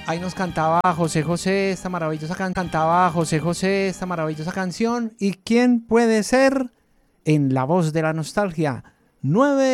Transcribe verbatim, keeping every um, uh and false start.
Ahí nos cantaba José José esta maravillosa can cantaba José José esta maravillosa canción. ¿Y quién puede ser? En la voz de la nostalgia. nueve